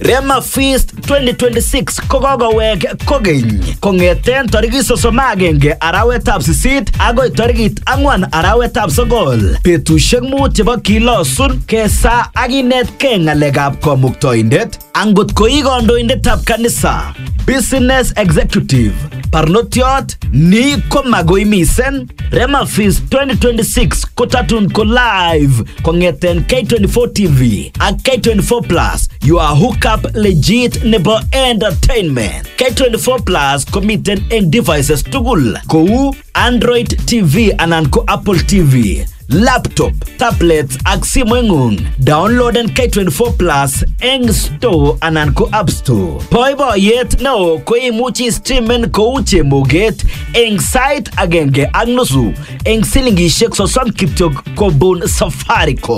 Rema Feast 2026 kokokowek kokeny kong'eten tarikit 31 arawetab 8 agoi tarikit 4 arawetab 9 betusiek 5 chebo kilosun kesa ak inetkei ng'alekab komuktoindet angot ko i kandoindetab kanisa, business executive, parnotiot ni komagoi misen. Rema Feast 2026 kotatun ko live kong'eten K24 TV ak K24 Plus. You are hook up legit nebo entertainment. K24 Plus komiten eng devices tugul kou Android TV anan ko Apple TV, laptop, tablets ak simoing'ung. Downloaden K24 Plus eng store anan ko App Store. Boiboiyet neo ko imuchi streamen kou chemoget eng sait agenge ak nusu eng silingishek 30 kityok kobun Safaricom.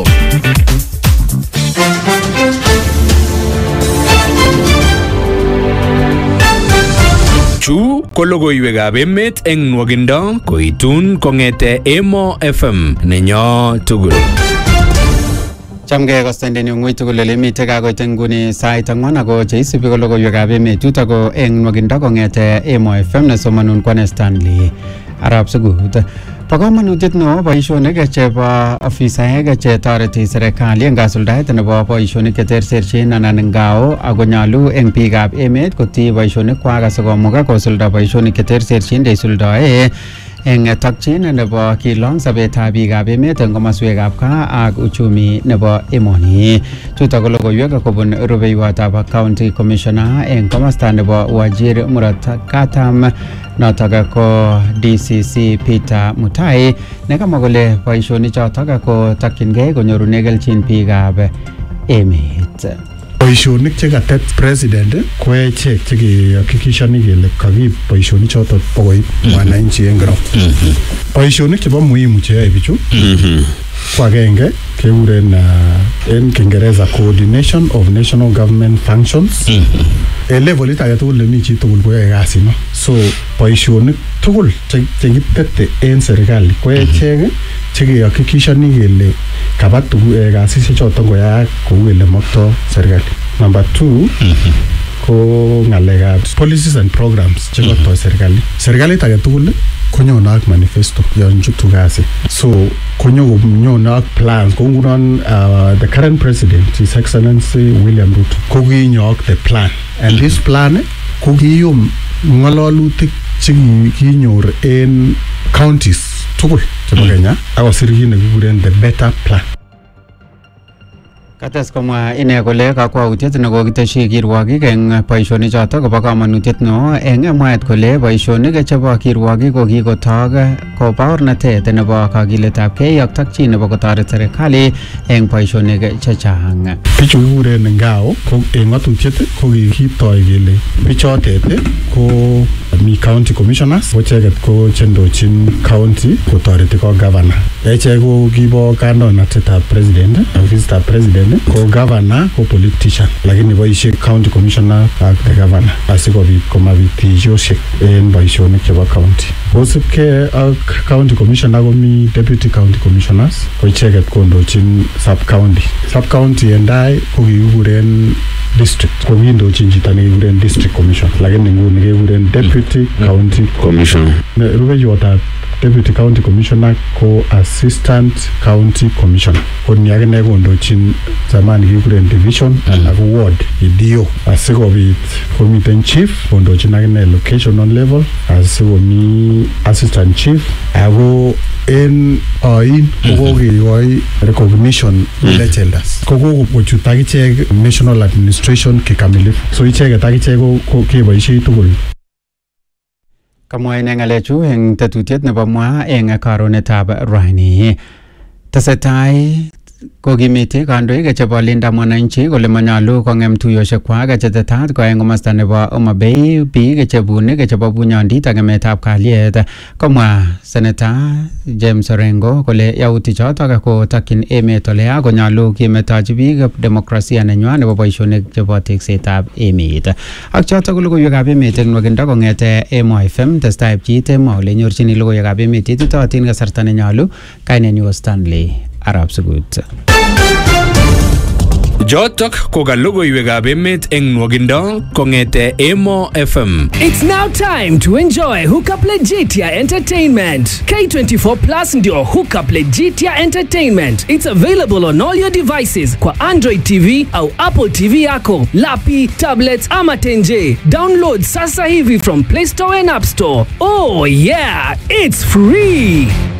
Chu ko logoiwekab emet eng nwogindo koitun kong'ete Emo FM nenyo tugul. Chamgei kostenden ng'ui tugul ole mitei kakoit nguni sait 4 ako cheisubi ko logoiwekab emet chutok ko eng nwogindo kong'ete Emo FM nesomanun kwane Stanley Arab Sugut. Po kamanutiet neo boisionik chebo ofisaek chetoreti serikali eng kasuldaet nebo boisionik cheterterchin anan ngao ako nyalu eng biikab emet kotii boisionik kwak asikomugak kosulda boisionik cheterterchin cheisuldoe eng takchin nebo kilong sobetab biikab emet eng komaswekab gaa ak uchumi nebo emoni. Chutok ko logoiwek kobun rubeiwotab county commissioner eng komasta nebo Wajir Murot Katam notok ko DCC Peter Mutai nekamwa kole boisionik chotok ko takyingei konyorune kelchin biikab emet. Boisionik chekatet president ko echek chekehakikishani kele kakib boisionik chotok bokoib mwananchi eng ground. Boisionik chebo muhimu cheyoe bichu ko agenge kekuren en Kiingereza coordination of national government functions. Levelit age tugul nemi chi tugul koyoe kasino. So boisionik tugul chekitete en serikali ko echek chekehakikishani kele kaba kasisiek choton koyaak kou ele moktoi serikali. Number 2 ko ng'alekab policies and programs chekotoi serikali. Serikalit age tugul konyone ak manifesto yon chutu kasi. So konyone ak plans kou ngunon the current president, His Excellency William Ruto, ko kinyo ak the plan, and this plan ko kiyum ng'alalutik chekinyor en counties tugul chebo Kenya akosir kit nekikuren the better plan. Kates komwa ine kole kakwautiet nekokiteshi kirwokik eng boisionik chotok kobo kamanutiet neo eng mwaet kole boisionik chebo kirwokik ko kikotok ko baornatet nebo kakiletabgei ak takchin nebo kotoret serikali eng boisionik chechang. Bichu kikuren ngao ko eng ng'atutiet ko kikitoi kele bichotet ko mi county commissioners ko icheket ko chendochin county kotoreti ko governor. Echek ko kibo kandoinatetab president, ofisitab president ko governor ko politician, lakini boisie county commissioner ak the governor asikobit komabit tijosiek en boisionik chebo county. Kosubkei ak county commissioner komi deputy county commissioners ko icheket kondochin sub county. Sub county endai ko kikuren district, ko kindochin chito nekikuren district commission, lakini nguni kekuren deputy county commissioner. Rubeiwotab deputy county commissioner ko assistant county commissioner. Ko ni akine kondochin zamani kikuren division ak ward idio, asikobit komiten chief kondochin akine locational level, asikomi assistant chief, ako en oin kokokekoi recognition legenders ko kokochut akichek national administration kikamilifu. So icheket akichek ko keboisie tugul. Kamwa ine ng'alechu eng tetutiet nebo mwa eng karonetab rani. Tesetai kokimiti kandoik chebo Linda Mwananchi kole manyalu kong'em tuiyosiekwak chetetat ko eng komasta nebo Homa Bay biik chebunik chebo bunyondit ak emetab kalyet. Komwa Senator James Orengo kole yautik chotok ko takyin emet ole ya konyalu kimetochi biik demokrasia nenywa nebo boisionik chebo teksetab emet. Ak chotok ko logoiwekab emet eng nwogindo kong'ete Emo FM. Testai pchit Emo ole nyorchini logoiwekab emet ititootin kasarta nenyalu. Kainenyu Stanley Arab Sugut. Jotok ko ka logoiwekab emet eng nwogindo kong'ete Emo FM. It's now time to enjoy Hookup Legitia Entertainment. K24 Plus ndio Hookup Legitia Entertainment. It's available on all your devices kwa Android TV au Apple TV yako, lapi, tablets ama tenje. Download sasa hivi from Play Store and App Store. Oh yeah, it's free.